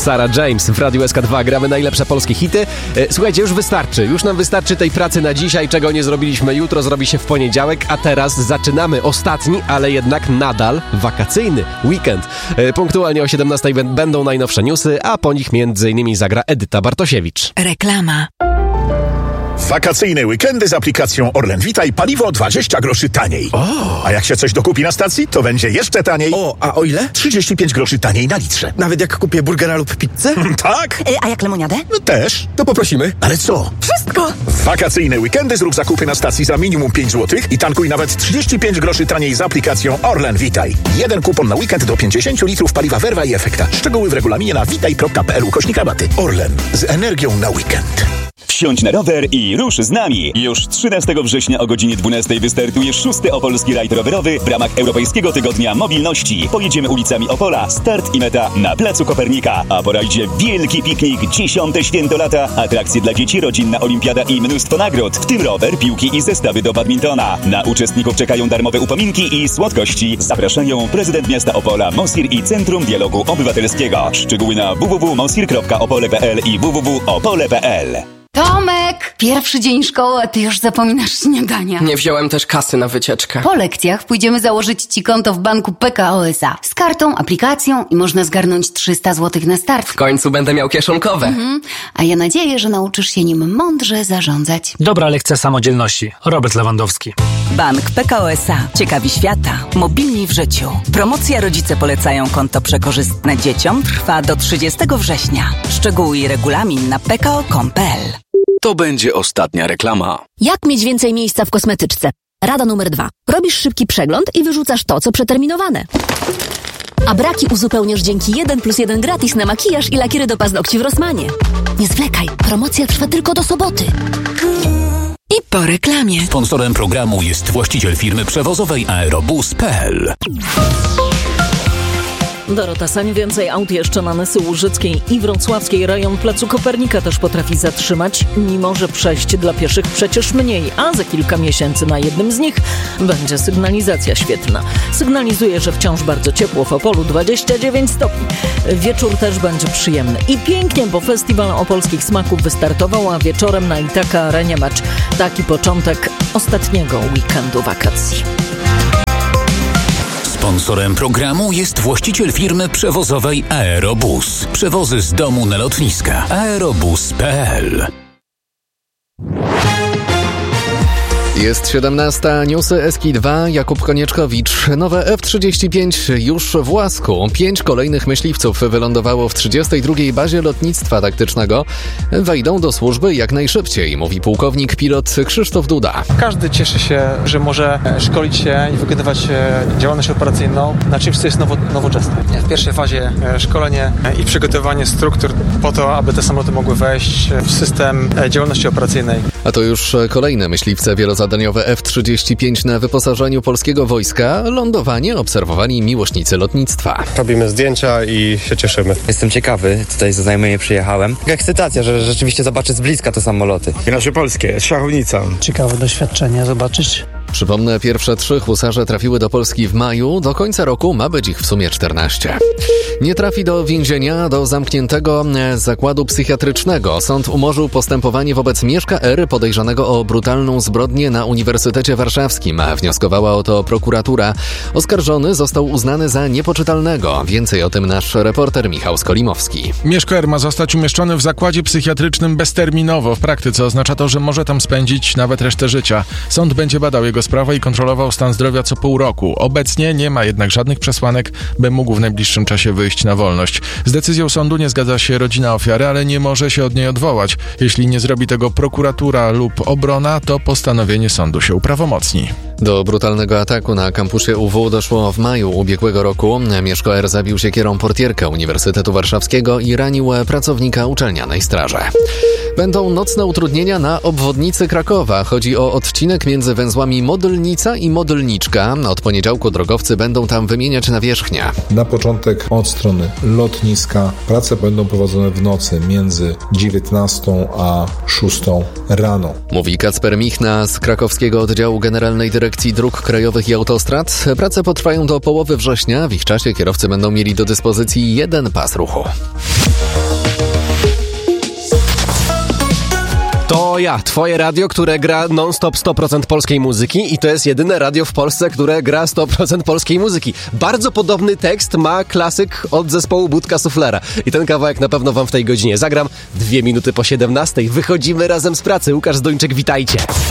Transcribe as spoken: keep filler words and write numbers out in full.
Sarah James w Radiu S K dwa. Gramy najlepsze polskie hity. Słuchajcie, już wystarczy. Już nam wystarczy tej pracy na dzisiaj, czego nie zrobiliśmy jutro, zrobi się w poniedziałek, a teraz zaczynamy ostatni, ale jednak nadal wakacyjny weekend. Punktualnie o siedemnastej będą najnowsze newsy, a po nich między innymi zagra Edyta Bartosiewicz. Reklama. Wakacyjne weekendy z aplikacją Orlen Witaj, paliwo dwadzieścia groszy taniej. O. A jak się coś dokupi na stacji, to będzie jeszcze taniej. O, a o ile? trzydzieści pięć groszy taniej na litrze. Nawet jak kupię burgera lub pizzę? Tak? Y, a jak lemoniadę? No też. To poprosimy. Ale co? Wszystko! W wakacyjne weekendy zrób zakupy na stacji za minimum pięć złotych i tankuj nawet trzydzieści pięć groszy taniej z aplikacją Orlen Witaj. Jeden kupon na weekend do pięćdziesiąt litrów paliwa Verva i Efekta. Szczegóły w regulaminie na witaj kropka p l ukośnik rabaty. Orlen. Z energią na weekend. Wsiądź na rower i rusz z nami! Już trzynastego września o godzinie dwunastej wystartuje szósty opolski rajd rowerowy w ramach Europejskiego Tygodnia Mobilności. Pojedziemy ulicami Opola, start i meta na Placu Kopernika. A po rajdzie wielki piknik, dziesiąte święto lata, atrakcje dla dzieci, rodzinna olimpiada i mnóstwo nagród, w tym rower, piłki i zestawy do badmintona. Na uczestników czekają darmowe upominki i słodkości. Zapraszają prezydent miasta Opola, Mosir i Centrum Dialogu Obywatelskiego. Szczegóły na w w w kropka mosir kropka opole kropka p l i w w w kropka opole kropka p l. Tomek! Pierwszy dzień szkoły, a ty już zapominasz śniadania. Nie wziąłem też kasy na wycieczkę. Po lekcjach pójdziemy założyć ci konto w banku P K O S A. Z kartą, aplikacją i można zgarnąć trzysta złotych na start. W końcu będę miał kieszonkowe. Mhm. A ja nadzieję, że nauczysz się nim mądrze zarządzać. Dobra lekcja samodzielności. Robert Lewandowski. Bank P K O S A. Ciekawi świata. Mobilni w życiu. Promocja Rodzice polecają konto przekorzystne dzieciom trwa do trzydziestego września. Szczegóły i regulamin na p k o kropka com kropka p l. To będzie ostatnia reklama. Jak mieć więcej miejsca w kosmetyczce? Rada numer dwa. Robisz szybki przegląd i wyrzucasz to, co przeterminowane. A braki uzupełniasz dzięki jeden plus jeden gratis na makijaż i lakiery do paznokci w Rossmanie. Nie zwlekaj, promocja trwa tylko do soboty. I po reklamie. Sponsorem programu jest właściciel firmy przewozowej Aerobus kropka p l. Dorota Sań. Więcej aut jeszcze na Nysy Łużyckiej i Wrocławskiej. Rejon Placu Kopernika też potrafi zatrzymać, mimo że przejść dla pieszych przecież mniej, a za kilka miesięcy na jednym z nich będzie sygnalizacja świetlna. Sygnalizuje, że wciąż bardzo ciepło w Opolu, dwadzieścia dziewięć stopni. Wieczór też będzie przyjemny i pięknie, bo Festiwal Opolskich Smaków wystartował, a wieczorem na Itaka Arenie mecz. Taki początek ostatniego weekendu wakacji. Sponsorem programu jest właściciel firmy przewozowej Aerobus. Przewozy z domu na lotniska. aerobus kropka p l. Jest siedemnasta, newsy S K dwa, Jakub Konieczkowicz. Nowe F trzydzieści pięć już w Łasku. Pięć kolejnych myśliwców wylądowało w trzydziestej drugiej bazie lotnictwa taktycznego. Wejdą do służby jak najszybciej, mówi pułkownik pilot Krzysztof Duda. Każdy cieszy się, że może szkolić się i wykonywać działalność operacyjną na czymś, co jest nowo, nowoczesne. W pierwszej fazie szkolenie i przygotowanie struktur po to, aby te samoloty mogły wejść w system działalności operacyjnej. A to już kolejne myśliwce wielozadaniowe F trzydzieści pięć na wyposażeniu polskiego wojska. Lądowanie obserwowali miłośnicy lotnictwa. Robimy zdjęcia i się cieszymy. Jestem ciekawy, tutaj ze znajomymi przyjechałem. Ekscytacja, że rzeczywiście zobaczę z bliska te samoloty. I nasze polskie, szachownica. Ciekawe doświadczenie zobaczyć. Przypomnę, pierwsze trzy husarze trafiły do Polski w maju. Do końca roku ma być ich w sumie czternaście. Nie trafi do więzienia, do zamkniętego zakładu psychiatrycznego. Sąd umorzył postępowanie wobec Mieszka R., podejrzanego o brutalną zbrodnię na Uniwersytecie Warszawskim. Wnioskowała o to prokuratura. Oskarżony został uznany za niepoczytalnego. Więcej o tym nasz reporter Michał Skolimowski. Mieszko R. ma zostać umieszczony w zakładzie psychiatrycznym bezterminowo. W praktyce oznacza to, że może tam spędzić nawet resztę życia. Sąd będzie badał jego sprawę i kontrolował stan zdrowia co pół roku. Obecnie nie ma jednak żadnych przesłanek, by mógł w najbliższym czasie wyjść na wolność. Z decyzją sądu nie zgadza się rodzina ofiary, ale nie może się od niej odwołać. Jeśli nie zrobi tego prokuratura lub obrona, to postanowienie sądu się uprawomocni. Do brutalnego ataku na kampusie U W doszło w maju ubiegłego roku. Mieszko R. zabił siekierą portierkę Uniwersytetu Warszawskiego i ranił pracownika uczelnianej straży. Będą nocne utrudnienia na obwodnicy Krakowa. Chodzi o odcinek między węzłami Modlnica i Modlniczka. Od poniedziałku drogowcy będą tam wymieniać nawierzchnię. Na początek od strony lotniska prace będą prowadzone w nocy między dziewiętnastą a szóstą rano. Mówi Kacper Michna z krakowskiego oddziału Generalnej Dyrekcji Dróg Krajowych i Autostrad. Prace potrwają do połowy września. W ich czasie kierowcy będą mieli do dyspozycji jeden pas ruchu. To ja, twoje radio, które gra non-stop sto procent polskiej muzyki i to jest jedyne radio w Polsce, które gra sto procent polskiej muzyki. Bardzo podobny tekst ma klasyk od zespołu Budka Suflera. I ten kawałek na pewno wam w tej godzinie zagram. Dwie minuty po siedemnastej. Wychodzimy razem z pracy. Łukasz Zdończyk, witajcie.